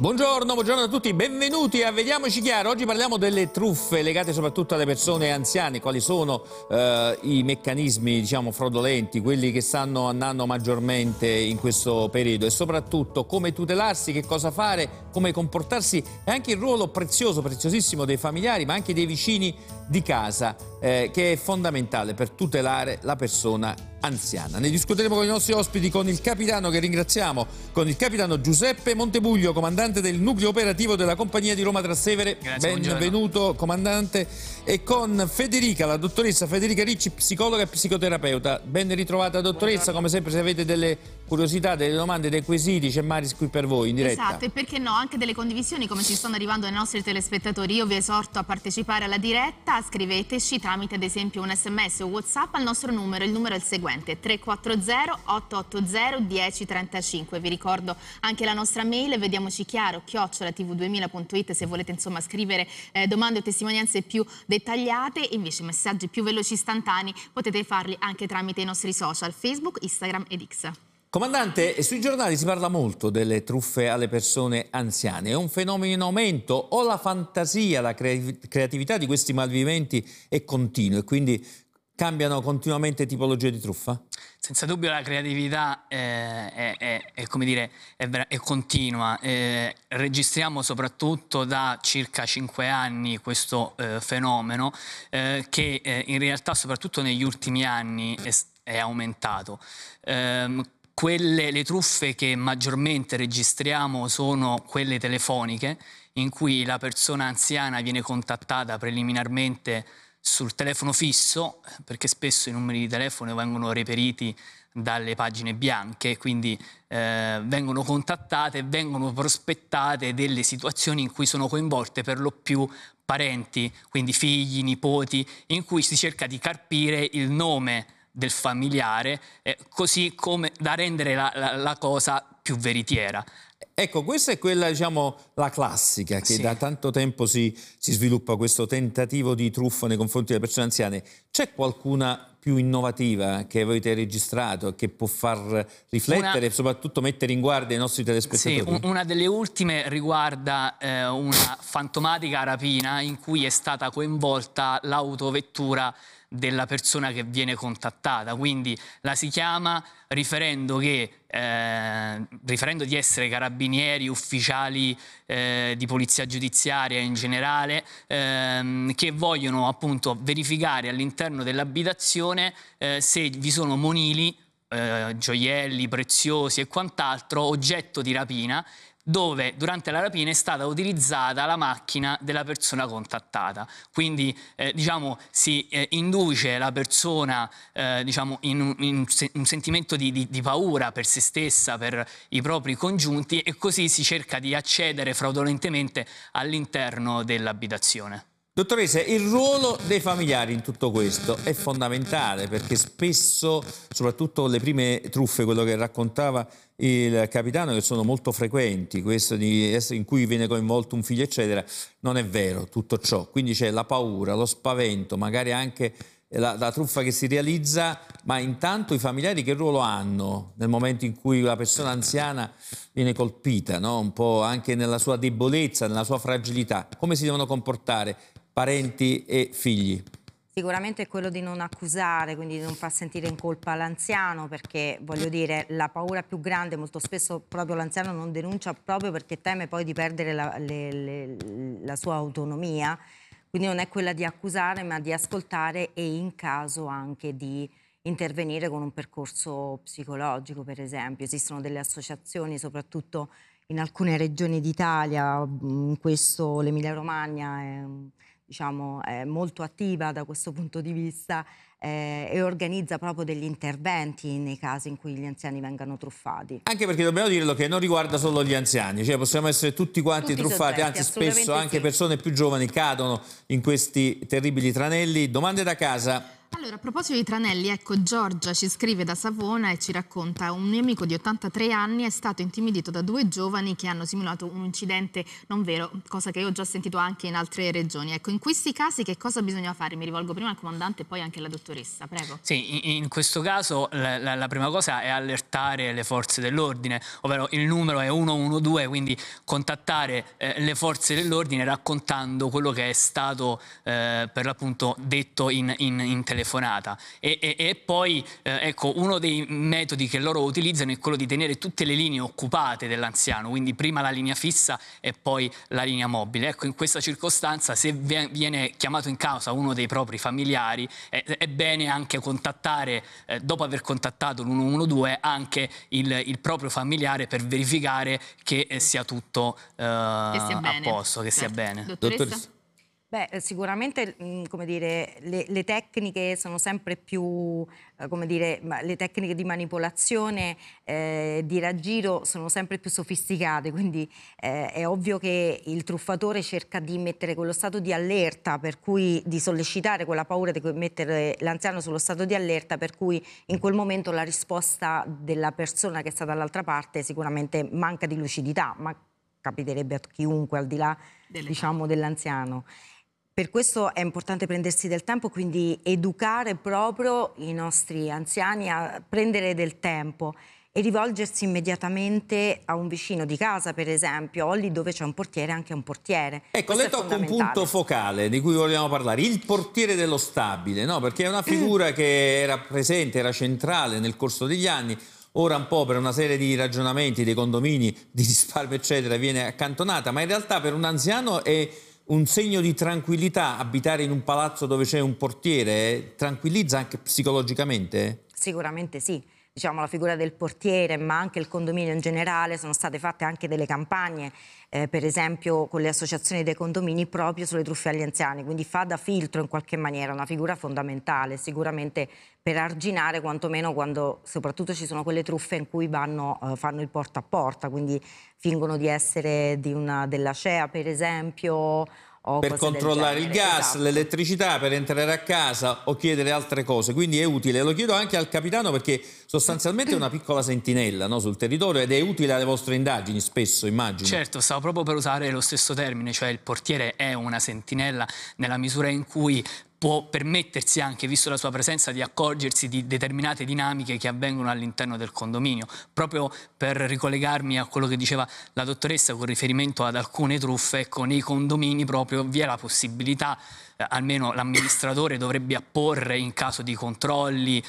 Buongiorno, buongiorno a tutti, benvenuti a Vediamoci Chiaro. Oggi parliamo delle truffe legate soprattutto alle persone anziane, quali sono i meccanismi, diciamo, fraudolenti, quelli che stanno andando maggiormente in questo periodo e soprattutto come tutelarsi, che cosa fare, come comportarsi e anche il ruolo prezioso, preziosissimo dei familiari ma anche dei vicini di casa che è fondamentale per tutelare la persona anziana. Ne discuteremo con i nostri ospiti, con il capitano che ringraziamo, con il capitano Giuseppe Montebuglio, comandante del nucleo operativo della compagnia di Roma Trastevere. Benvenuto comandante, e con Federica, la dottoressa Federica Ricci, psicologa e psicoterapeuta. Ben ritrovata dottoressa. Buongiorno. Come sempre, se avete delle curiosità, delle domande, dei quesiti, c'è Maris qui per voi in diretta. Esatto, e perché no, anche delle condivisioni come ci stanno arrivando ai nostri telespettatori. Io vi esorto a partecipare alla diretta, scriveteci tramite ad esempio un sms o WhatsApp al nostro numero. Il numero è il seguente: 340 880 1035. Vi ricordo anche la nostra mail, vediamoci chiaro @tv2000.it, se volete insomma scrivere domande o testimonianze più dettagliate. Invece messaggi più veloci, istantanei, potete farli anche tramite i nostri social Facebook, Instagram ed X. Comandante, sui giornali si parla molto delle truffe alle persone anziane. È un fenomeno in aumento o la fantasia, la creatività di questi malviventi è continua e quindi cambiano continuamente tipologia di truffa? Senza dubbio la creatività come dire, è continua. Registriamo soprattutto da circa 5 anni questo fenomeno che in realtà soprattutto negli ultimi anni è aumentato. Le truffe che maggiormente registriamo sono quelle telefoniche, in cui la persona anziana viene contattata preliminarmente sul telefono fisso, perché spesso i numeri di telefono vengono reperiti dalle pagine bianche, quindi vengono contattate e vengono prospettate delle situazioni in cui sono coinvolte per lo più parenti, quindi figli, nipoti, in cui si cerca di carpire il nome del familiare, così come da rendere la cosa più veritiera. Ecco, questa è quella, diciamo, la classica, che Sì. da tanto tempo si sviluppa questo tentativo di truffa nei confronti delle persone anziane. C'è qualcuna più innovativa che avete registrato, che può far riflettere e soprattutto mettere in guardia i nostri telespettatori? Sì, una delle ultime riguarda una fantomatica rapina in cui è stata coinvolta l'autovettura della persona che viene contattata, quindi la si chiama riferendo di essere carabinieri, ufficiali di polizia giudiziaria in generale, che vogliono appunto verificare all'interno dell'abitazione se vi sono monili, gioielli preziosi e quant'altro, oggetto di rapina, dove durante la rapina è stata utilizzata la macchina della persona contattata. Quindi diciamo, si induce la persona diciamo, in un sentimento di paura per se stessa, per i propri congiunti, e così si cerca di accedere fraudolentemente all'interno dell'abitazione. Dottoressa, il ruolo dei familiari in tutto questo è fondamentale, perché spesso, soprattutto le prime truffe, quello che raccontava il capitano, che sono molto frequenti, questo in cui viene coinvolto un figlio eccetera, non è vero tutto ciò. Quindi c'è la paura, lo spavento, magari anche la truffa che si realizza, ma intanto i familiari che ruolo hanno nel momento in cui la persona anziana viene colpita, no? Un po' anche nella sua debolezza, nella sua fragilità? Come si devono comportare parenti e figli? Sicuramente è quello di non accusare, quindi di non far sentire in colpa l'anziano, perché voglio dire, la paura più grande molto spesso proprio l'anziano non denuncia proprio perché teme poi di perdere la sua autonomia, quindi non è quella di accusare ma di ascoltare e in caso anche di intervenire con un percorso psicologico, per esempio. Esistono delle associazioni, soprattutto in alcune regioni d'Italia, in questo l'Emilia-Romagna diciamo, è molto attiva da questo punto di vista e organizza proprio degli interventi nei casi in cui gli anziani vengano truffati. Anche perché dobbiamo dirlo che non riguarda solo gli anziani, cioè possiamo essere tutti quanti truffati, anzi spesso anche persone più giovani cadono in questi terribili tranelli. Domande da casa. Allora, a proposito di tranelli, ecco, Giorgia ci scrive da Savona e ci racconta: un mio amico di 83 anni è stato intimidito da 2 giovani che hanno simulato un incidente non vero, cosa che io ho già sentito anche in altre regioni. Ecco, in questi casi che cosa bisogna fare? Mi rivolgo prima al comandante e poi anche alla dottoressa, prego. Sì, in questo caso la prima cosa è allertare le forze dell'ordine, ovvero il numero è 112, quindi contattare le forze dell'ordine raccontando quello che è stato per l'appunto detto in telefonata. E poi ecco, uno dei metodi che loro utilizzano è quello di tenere tutte le linee occupate dell'anziano, quindi prima la linea fissa e poi la linea mobile. Ecco, in questa circostanza, se viene chiamato in causa uno dei propri familiari, è bene anche contattare, dopo aver contattato l'112, anche il proprio familiare per verificare che sia tutto a posto, che sia bene. Dottoressa? Beh, sicuramente, come dire, le tecniche sono sempre più, come dire, le tecniche di manipolazione, di raggiro sono sempre più sofisticate, quindi è ovvio che il truffatore cerca di mettere quello stato di allerta, per cui di sollecitare quella paura di mettere l'anziano sullo stato di allerta, per cui in quel momento la risposta della persona che sta dall'altra parte sicuramente manca di lucidità, ma capiterebbe a chiunque al di là, diciamo, dell'anziano. Per questo è importante prendersi del tempo, quindi educare proprio i nostri anziani a prendere del tempo e rivolgersi immediatamente a un vicino di casa, per esempio, o lì dove c'è un portiere, anche un portiere. Ecco, Questo lei è tocca un fondamentale. punto focale di cui vogliamo parlare, il portiere dello stabile, no? Perché è una figura che era presente, era centrale nel corso degli anni. Ora un po' per una serie di ragionamenti dei condomini, di risparmio eccetera, viene accantonata, ma in realtà per un anziano è un segno di tranquillità abitare in un palazzo dove c'è un portiere? Tranquillizza anche psicologicamente? Sicuramente sì. Diciamo, la figura del portiere, ma anche il condominio in generale, sono state fatte anche delle campagne, per esempio con le associazioni dei condomini, proprio sulle truffe agli anziani, quindi fa da filtro in qualche maniera, una figura fondamentale sicuramente per arginare, quantomeno quando soprattutto ci sono quelle truffe in cui fanno il porta a porta, quindi fingono di essere della CEA, per esempio, o per cose del controllare il genere. gas, Esatto. l'elettricità, per entrare a casa o chiedere altre cose, quindi è utile. Lo chiedo anche al capitano perché sostanzialmente è una piccola sentinella, no, sul territorio, ed è utile alle vostre indagini spesso, immagino. Certo, stavo proprio per usare lo stesso termine, cioè il portiere è una sentinella nella misura in cui può permettersi anche, visto la sua presenza, di accorgersi di determinate dinamiche che avvengono all'interno del condominio. Proprio per ricollegarmi a quello che diceva la dottoressa con riferimento ad alcune truffe, ecco, nei condomini proprio vi è la possibilità, almeno l'amministratore dovrebbe apporre in caso di controlli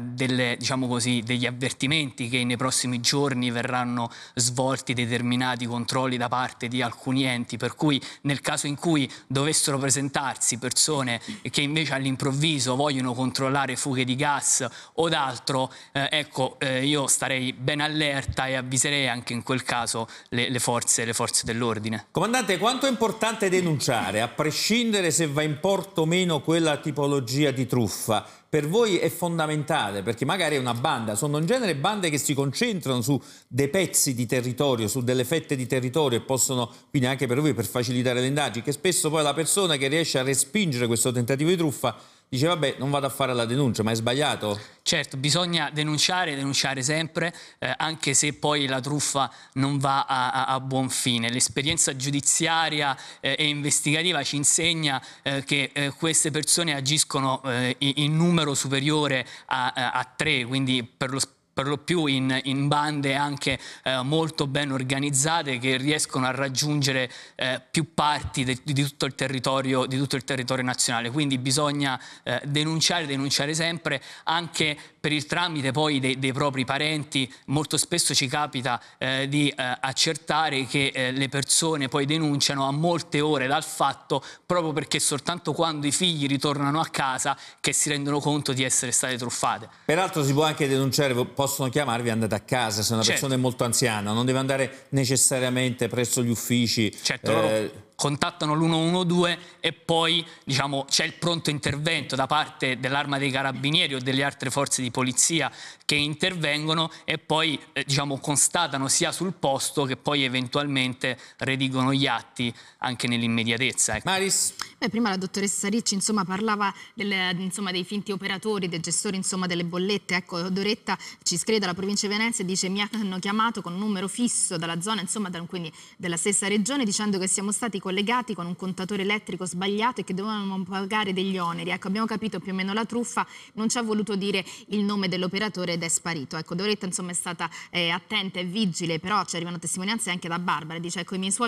diciamo così, degli avvertimenti che nei prossimi giorni verranno svolti determinati controlli da parte di alcuni enti, per cui nel caso in cui dovessero presentarsi persone che invece all'improvviso vogliono controllare fughe di gas o d'altro, ecco, io starei ben allerta e avviserei anche in quel caso le forze dell'ordine. Comandante, quanto è importante denunciare, a prescindere se va in porto o meno quella tipologia di truffa? Per voi è fondamentale, perché magari è una banda, sono in genere bande che si concentrano su dei pezzi di territorio, su delle fette di territorio e possono, quindi anche per voi, per facilitare le indagini, che spesso poi la persona che riesce a respingere questo tentativo di truffa dice vabbè, non vado a fare la denuncia, ma è sbagliato? Certo, bisogna denunciare sempre, anche se poi la truffa non va a buon fine. L'esperienza giudiziaria e investigativa ci insegna che queste persone agiscono in numero superiore a 3, quindi per lo più in bande anche molto ben organizzate che riescono a raggiungere più parti di tutto il territorio nazionale. Quindi bisogna denunciare sempre, anche per il tramite poi dei propri parenti. Molto spesso ci capita di accertare che le persone poi denunciano a molte ore dal fatto, proprio perché soltanto quando i figli ritornano a casa che si rendono conto di essere state truffate. Peraltro si può anche denunciare, possono chiamarvi, andate a casa, se una persona è molto anziana, non deve andare necessariamente presso gli uffici. Certo, contattano l'112 e poi diciamo, c'è il pronto intervento da parte dell'Arma dei Carabinieri o delle altre forze di polizia che intervengono e poi diciamo, constatano sia sul posto che poi eventualmente redigono gli atti anche nell'immediatezza. Ecco. Maris? Prima la dottoressa Ricci insomma, parlava dei finti operatori, dei gestori insomma, delle bollette. Ecco, Doretta ci scrive dalla provincia di Venezia e dice: mi hanno chiamato con un numero fisso dalla zona, insomma, quindi della stessa regione, dicendo che siamo stati collegati con un contatore elettrico sbagliato e che dovevamo pagare degli oneri. Ecco, abbiamo capito più o meno la truffa, non ci ha voluto dire il nome dell'operatore ed è sparito. Ecco, Doretta insomma è stata attenta e vigile, però ci arrivano testimonianze anche da Barbara, dice: ecco, i miei suoceri